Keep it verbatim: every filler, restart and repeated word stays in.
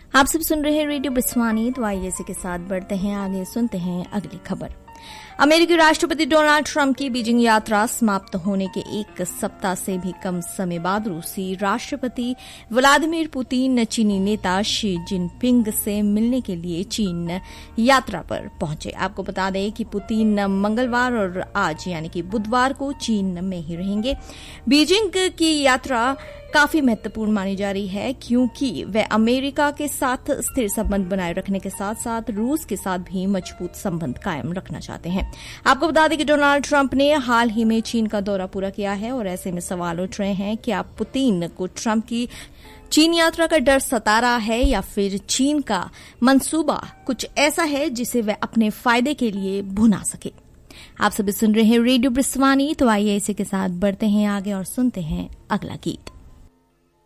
आप सब सुन रहे हैं रेडियो बिस्वानी। तो आइए इसी के साथ बढ़ते हैं आगे, सुनते हैं अगली खबर। अमेरिकी राष्ट्रपति डोनाल्ड ट्रंप की बीजिंग यात्रा समाप्त होने के एक सप्ताह से भी कम समय बाद रूसी राष्ट्रपति व्लादिमीर पुतिन चीनी नेता शी जिनपिंग से मिलने के लिए चीन यात्रा पर पहुंचे। आपको बता दें कि पुतिन मंगलवार और आज यानी कि बुधवार को चीन में ही रहेंगे। बीजिंग की यात्रा काफी महत्वपूर्ण मानी जा रही है क्योंकि वे अमेरिका के साथ स्थिर संबंध बनाए रखने के साथ साथ रूस के साथ भी मजबूत संबंध कायम रखना चाहते हैं। आपको बता दें कि डोनाल्ड ट्रंप ने हाल ही में चीन का दौरा पूरा किया है और ऐसे में सवाल उठ रहे हैं कि आप पुतिन को ट्रंप की चीन यात्रा का डर सता रहा है या फिर चीन का मंसूबा कुछ ऐसा है जिसे वे अपने फायदे के लिए भुना सके। आप सभी सुन रहे हैं रेडियो बिस्वानी। तो आइए इसी के साथ बढ़ते हैं आगे और सुनते हैं अगला गीत।